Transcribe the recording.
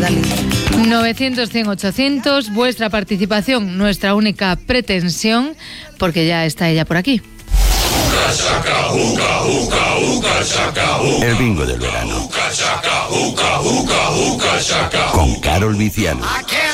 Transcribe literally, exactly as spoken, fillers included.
Dalí. novecientos, cien, ochocientos, vuestra participación, nuestra única pretensión, porque ya está ella por aquí. El bingo del verano. Con Carol Viciano.